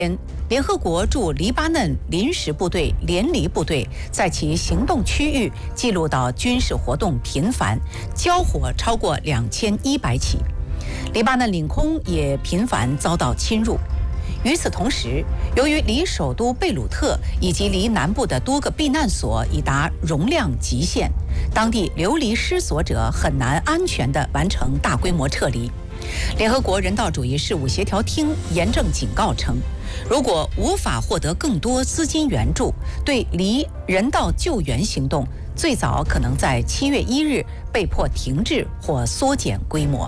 联合国驻黎巴嫩临时部队联黎部队在其行动区域记录到军事活动频繁，交火超过2100起，黎巴嫩领空也频繁遭到侵入。与此同时，由于离首都贝鲁特以及离南部的多个避难所已达容量极限，当地流离失所者很难安全地完成大规模撤离。联合国人道主义事务协调厅严正警告称，如果无法获得更多资金援助，对黎人道救援行动最早可能在7月1日被迫停滞或缩减规模。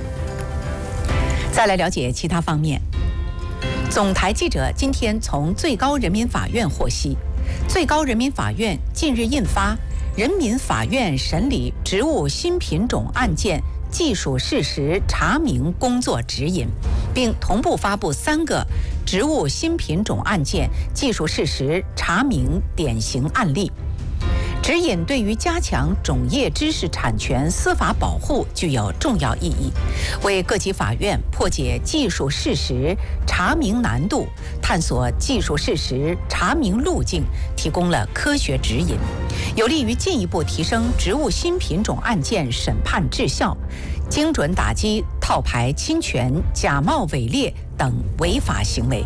再来了解其他方面。总台记者今天从最高人民法院获悉，最高人民法院近日印发《人民法院审理职务新品种案件技术事实查明工作指引》，并同步发布3个职务新品种案件技术事实查明典型案例。指引对于加强种业知识产权司法保护具有重要意义，为各级法院破解技术事实查明难度、探索技术事实查明路径提供了科学指引，有利于进一步提升职务新品种案件审判质效，精准打击套牌侵权、假冒伪劣等违法行为。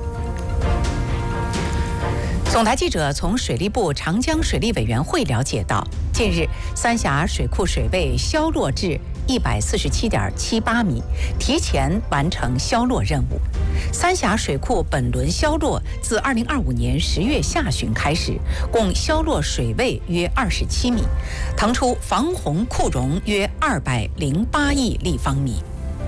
总台记者从水利部长江水利委员会了解到，近日三峡水库水位消落至147.78米，提前完成消落任务。三峡水库本轮消落自2025年10月下旬开始，共消落水位约27米，腾出防洪库容约208亿立方米。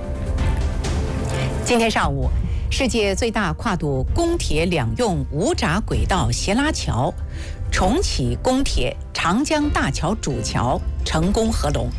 今天上午，世界最大跨度公铁两用无闸轨道斜拉桥重启公铁长江大桥主桥成功合龙。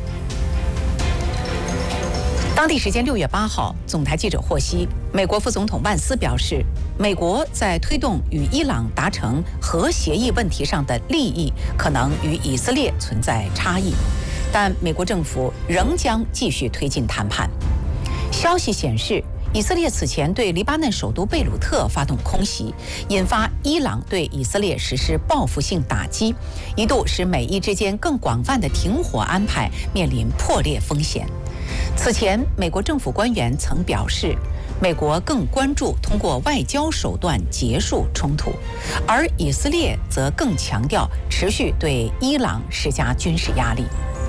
当地时间6月8号，总台记者获悉，美国副总统万斯表示，美国在推动与伊朗达成核协议问题上的利益可能与以色列存在差异，但美国政府仍将继续推进谈判。消息显示，以色列此前对黎巴嫩首都贝鲁特发动空袭，引发伊朗对以色列实施报复性打击，一度使美伊之间更广泛的停火安排面临破裂风险。此前，美国政府官员曾表示，美国更关注通过外交手段结束冲突，而以色列则更强调持续对伊朗施加军事压力。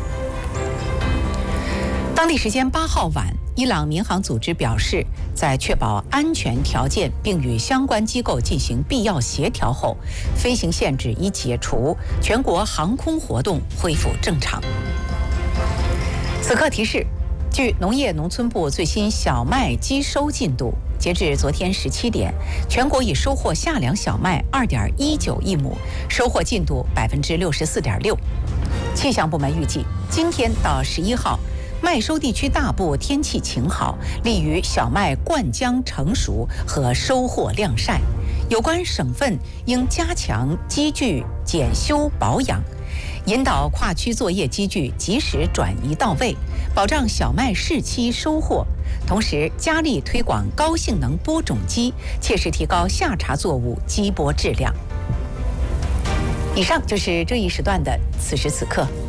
当地时间8号晚，伊朗民航组织表示，在确保安全条件并与相关机构进行必要协调后，飞行限制已解除，全国航空活动恢复正常。此刻提示，据农业农村部最新小麦机收进度，截至昨天17点，全国已收获夏粮小麦2.19亿亩，收获进度64.6%。气象部门预计，今天到11号。麦收地区大部天气晴好，利于小麦灌浆成熟和收获晾晒。有关省份应加强机具检修保养，引导跨区作业机具及时转移到位，保障小麦适期收获。同时，加力推广高性能播种机，切实提高夏茬作物机播质量。以上就是这一时段的此时此刻。